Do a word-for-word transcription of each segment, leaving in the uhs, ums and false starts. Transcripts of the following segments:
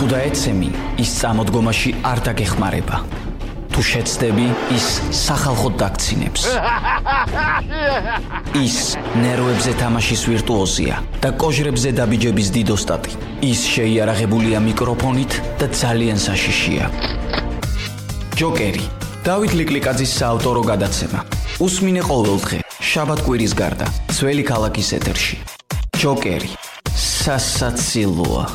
თუ დაეცემი, ის წამოდგომაში არ დაგეხმარება. თუ შეცდები, ის სახალხოდ დაგცინებს. ის ნერვებზე თამაშის ვირტუოზია და კოჟრებზე დაბიჯების დიდოსტატი. ის შეიარაღებულია მიკროფონით და ძალიან საშიშია. ჯოკერი, დავით ლიკლიკაძის საავტორო გადაცემა. უსმინე ყოველდღე, შაბათ-კვირის გარდა, ძველი ქალაქის ეთერში. ჯოკერი, სასაცილოა.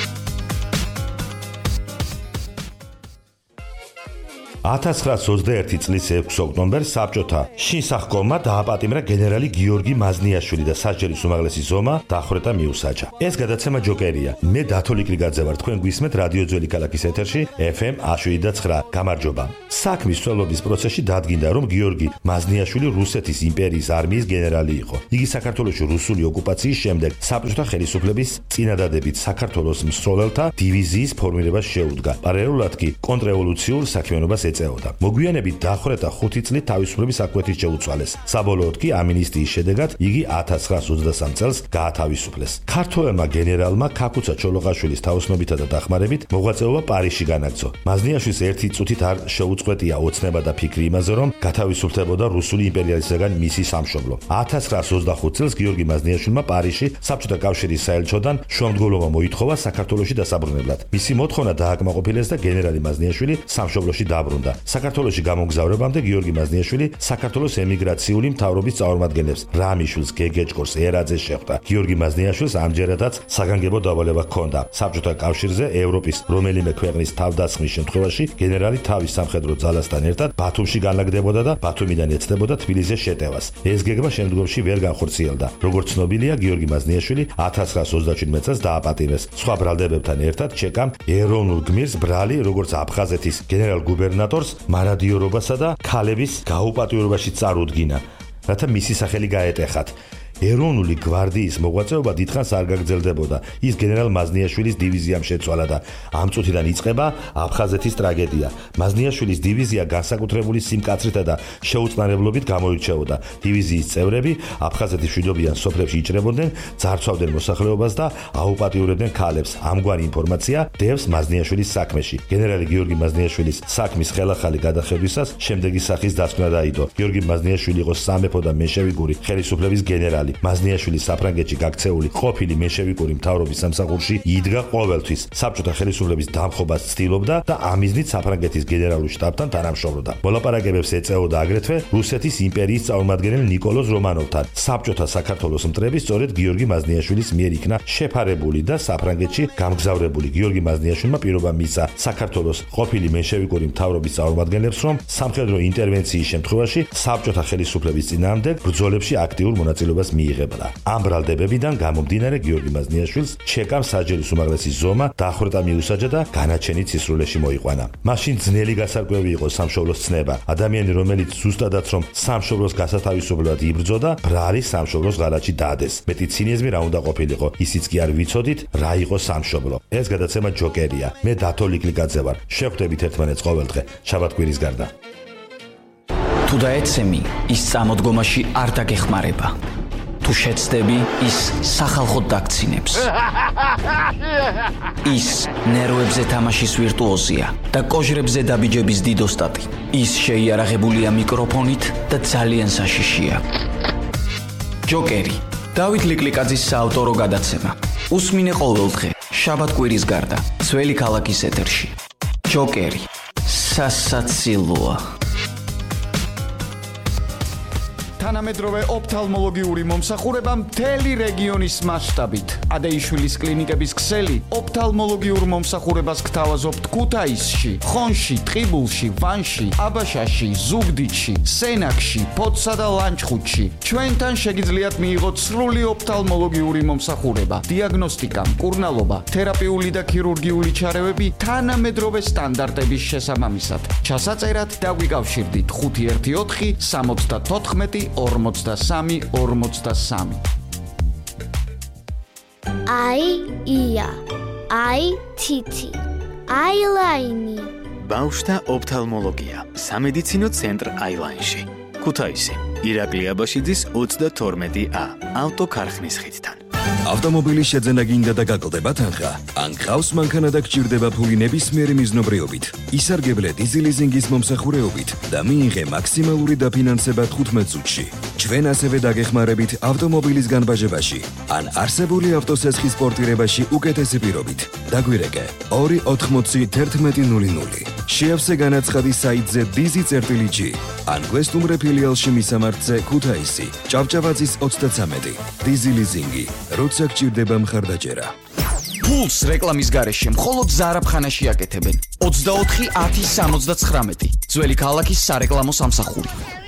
ათას ცხრაასი ოცდაერთი წლის ექვსი ოქტომბერს საბჭოთა შინსახკომმა დააპატიმრა გენერალი გიორგი მაზნიაშვილი და სასჯელის უმაღლესი ზომა დახვრეტა მიუსაჯა. ეს გადაცემა ჯოკერია. მე დათო ლიკლიკაძე ვარ, თქვენ გვისმენთ რადიო ძველი ქალაქის ეთერში ეფ ემ შვიდ და ცხრა. გამარჯობა. საქმის სწავლობის პროცესში დადგინდა, რომ გიორგი მაზნიაშვილი რუსეთის იმპერიის არმიის გენერალი იყო. იგი საქართველოში რუსული ოკუპაციის შემდეგ საბჭოთა ხელისუფლების წინადადებით საქართველოს მსროლელთა დივიზიის ფორმირებას შეუდგა. პარალელურად კი კონტრრევოლუციურ საქმიანობას ეწეოდა. მოგვიანებით დახვრეტა ხუთი წლით თავისუფლების აკვეთით შეუცვალეს. საბოლოოდ კი ამინისტიის შედეგად იგი ათას ცხრაასი ოცდასამი წელს გაათავისუფლეს. ქართველმა გენერალმა ქაქუცა ჩოლოყაშვილის თაოსნობითა და დახმარებით მოღვაწეობა პარიზში განაგრძო. მაზნიაშვილს ერთი წუთით არ შეუწყვეტია ოცნება და ფიქრი იმაზე, რომ გათავისუფლებოდა რუსული იმპერიალისტებთან მისი სამშობლო. ათას ცხრაასი ოცდახუთი წელს გიორგი მაზნიაშვილმა პარიზში საბჭოთა კავშირის საელჩოდან შუამდგომლობა მოითხოვა საქართველოში დასაბრუნებლად. მისი მოთხოვნა დააკმაყოფილეს და გენერალი მაზნიაშვილი სამშობლოში დაბრუნდა. საქართველოში გამოგზავრებამდე გიორგი მაზნიაშვილი საქართველოს ემიგრაციული მთავრობის წარმომადგენლებს რამიშვილს, გეგეჭკორს, ერაძეს შეხვდა. გიორგი მაზნიაშვილს ამჯერადაც საგანგებო დავალება ჰქონდა. საბჭოთა კავშირზე ევროპის რომელიმე ქვეყნის თავდასხმის შემთხვევაში გენერალი თავის სამხედრო ძალასთან ერთად ბათუმში განლაგდებოდა და ბათუმიდან ეცდებოდა თბილისზე შეტევას. ეს გეგმა შემდგომში ვერ განხორციელდა. როგორც ცნობილია, გიორგი მაზნიაშვილი ათას ცხრაასი ოცდაშვიდმეტ წელს დააპატიმრეს. სხვა ბრალდებებთან ერთად ჩეკამ ეროვნულ გმირს ბრალი, როგორც აფხაზეთის გენერალ-გუბერნატორს მარადიორობასა და ქალების გაუპატიურებაში წარუდგინა, რათა მისი სახელი გაეტეხათ. ეროვნული გვარდიის მოღვაწეობა დიდხანს არ გაგრძელდებოდა. ის გენერალ მაზნიაშვილის დივიზიამ შეცვალა და ამ წუთიდან იწყება აფხაზეთის ტრაგედია. მაზნიაშვილის დივიზია განსაკუთრებული სიმკაცრითა და შეუწყნარებლობით გამოირჩეოდა. დივიზიის წევრები აფხაზეთის მშვიდობიან სოფლებში იჭრებოდნენ, ძარცვავდნენ მოსახლეობას და აუპატიურებდნენ ქალებს. ამგვარი ინფორმაცია დევს მაზნიაშვილის საქმეში. გენერალი გიორგი მაზნიაშვილის საქმის ხელახალი გადახედვისას შემდეგი სახის დასკვნა დაიდო. გიორგი მაზნიაშვილი იყო სამეფო და მენშევიკური ხელისუფლების გენერალი. მაზნიაშვილი საფრანგეთში გაქცეული ყოფილი მენშევიკური მთავრობის სამსახურში იდგა ყოველთვის. საბჭოთა ხელისუფლების დამხობას ცდილობდა და ამ მიზნით საფრანგეთის გენერალურ შტაბთან თანამშრომლობდა. მოლაპარაკებებს ეწეოდა აგრეთვე რუსეთის იმპერიის წარმომადგენელ ნიკოლოზ რომანოვთან. საბჭოთა საქართველოს მტრები სწორედ გიორგი მაზნიაშვილის მიერ იქნა შეფარებული და საფრანგეთში გამგზავრებული. გიორგი მაზნიაშვილმა პირობა მისცა საქართველოს ყოფილი მენშევიკური მთავრობის წარმომადგენლებს, რომ სამხედრო ინტერვენციის შემთხვევაში საბჭოთა ხელისუფლების წინააღმდეგ ბრძოლებში აქტიურ მონაწილეობას მიიღებდა. ამ ბრალდებებიდან გამომდინარე გიორგი მაზნიაშვილს ჩეკამ სასჯელის უმაღლესი ზომა დახვრეტა მიუსაჯა და განაჩენით სისრულეში მოიყვანა. მაშინ ძნელი გასარკვევი იყო სამშობლოს ცნება. ადამიანი, რომელიც ზუსტადაც რომ სამშობლოს გასათავისუფლებლად იბრძოდა, ბრალი სამშობლოს ღალატში დადეს. მეტი ცინიზმი რა უნდა ყოფილიყო, ისიც კი არ ვიცოდით რა იყო სამშობლო. ეს გადაცემა ჯოკერია. მე დათო ლიკლიკაძე ვარ. შევხვდებით ერთმანეთს ყოველდღე, შაბათ-კვირის გარდა. თუ დაეცემი, ის წამოდგომაში არ დაგეხმარება. თუ შეცდები, ის სახალხოდ დაგცინებს. ის ნერვებზე თამაშის ვირტუოზია და კოჟრებზე დაბიჯების დიდოსტატი. ის შეიარაღებულია მიკროფონით და ძალიან საშიშია. ჯოკერი, დავით ლიკლიკაძის საავტორო გადაცემა. უსმინე ყოველდღე, შაბათ-კვირის გარდა, ძველი ქალაქის ეთერში. ჯოკერი, სასაცილოა. თანამედროვე ოფთალმოლოგიური მომსახურება მთელი რეგიონის მასშტაბით. ადეიშვილის კლინიკების ქსელი ოფთალმოლოგიურ მომსახურებას გთავაზობთ ქუთაისში, ხონში, ტყიბულში, ვანში, აბაშაში, ზუგდიდში, სენაკში, ფოთსა და ლანჩხუთში. ჩვენთან შეგიძლიათ მიიღოთ სრული ოფთალმოლოგიური მომსახურება, დიაგნოსტიკა, მკურნალობა, თერაპიული და ქირურგიული ჩარევები თანამედროვე სტანდარტების შესაბამისად. ჩასაწერად დაგვიკავშირდით ხუთი ერთი ოთხი სამოცდათოთხმეტი ორმოცდასამი ორმოცდასამი. აი ია, აი თითი, აილაინი. ბავშვთა ოფთალმოლოგია, სამედიცინო ცენტრ აილაინში. ქუთაისი, ირაკლი აბაშიძის ოცდათორმეტი ა, ავტოქარხნის ხიდთან. ავტომობილის შეძენა გინდა და გაკლდება თანხა. ან გყავს მანქანა და გჭირდება ფული ნებისმიერი მიზნობრიობით. ისარგებლე დიზილიზინგის მომსახურეობით და მიიღე მაქსიმალური დაფინანსება თხუთმეტ წუთში. ჩვენ ასევე დაგეხმარებით ავტომობილის განბაჟებაში ან არსებული ავტოსესხის პორტირებაში უკეთესი პირობით. დაგვირეკე ორი ოთხმოცი თერთმეტი ნული ნული. შეავსე განაცხადი საიტზე dizi.g ან გვესტუმრე ფილიალში მისამართზე ქუთაისი, ჭავჭავაძის ოცდაცამეტი. დიზილიზინგი, როცა გჭირდება მხარდაჭერა. ფულს რეკლამის გარეშე მხოლოდ ზარაფხანაში აკეთებენ. ოცდაოთხი ათი სამოცდაცხრამეტი. ძველი ქალაქის სარეკლამო სამსახური.